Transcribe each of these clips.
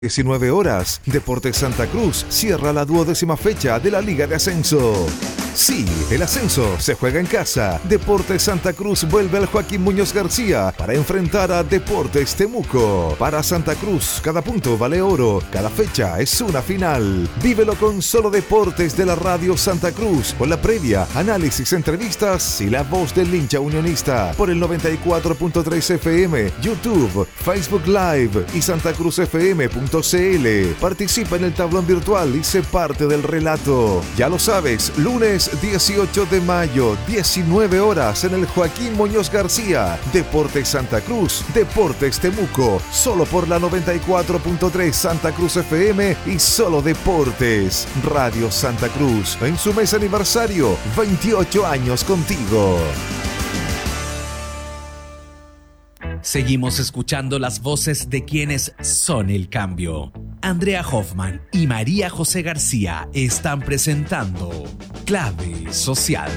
19 horas, Deportes Santa Cruz cierra la 12ª fecha de la Liga de Ascenso. Sí, el ascenso se juega en casa. Deportes Santa Cruz vuelve al Joaquín Muñoz García para enfrentar a Deportes Temuco. Para Santa Cruz, cada punto vale oro, cada fecha es una final. Vívelo con Solo Deportes de la Radio Santa Cruz, con la previa, análisis, entrevistas y la voz del hincha unionista por el 94.3 FM, YouTube, Facebook Live y santacruzfm.cl. Participa en el tablón virtual y sé parte del relato. Ya lo sabes, lunes 18 de mayo, 19 horas en el Joaquín Muñoz García. Deportes Santa Cruz, Deportes Temuco, solo por la 94.3 Santa Cruz FM y Solo Deportes. Radio Santa Cruz, en su mes aniversario, 28 años contigo. Seguimos escuchando las voces de quienes son el cambio. Andrea Hoffman y María José García están presentando Clave Social.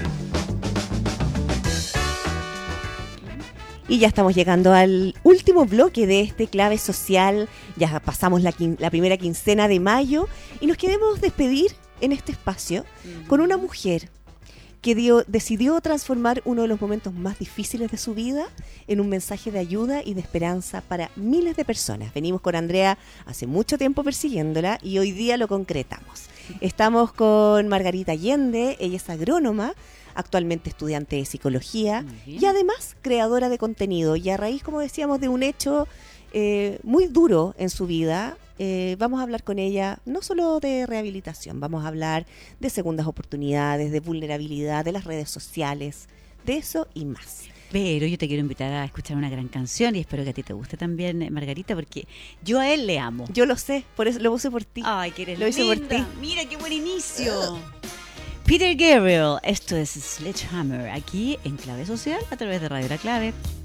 Y ya estamos llegando al último bloque de este Clave Social. Ya pasamos la primera quincena de mayo y nos queremos despedir en este espacio con una mujer que decidió transformar uno de los momentos más difíciles de su vida en un mensaje de ayuda y de esperanza para miles de personas. Venimos con Andrea hace mucho tiempo persiguiéndola y hoy día lo concretamos. Estamos con Margarita Allende, ella es agrónoma, actualmente estudiante de psicología y además creadora de contenido. Y a raíz, como decíamos, de un hecho muy duro en su vida, vamos a hablar con ella no solo de rehabilitación, vamos a hablar de segundas oportunidades, de vulnerabilidad, de las redes sociales, de eso y más. Pero yo te quiero invitar a escuchar una gran canción y espero que a ti te guste también, Margarita, porque yo a él le amo. Yo lo sé, por eso lo puse por ti. Ay, que eres lo hice linda. por ti. Mira qué buen inicio. Peter Gabriel, esto es Sledgehammer, aquí en Clave Social a través de Radio La Clave.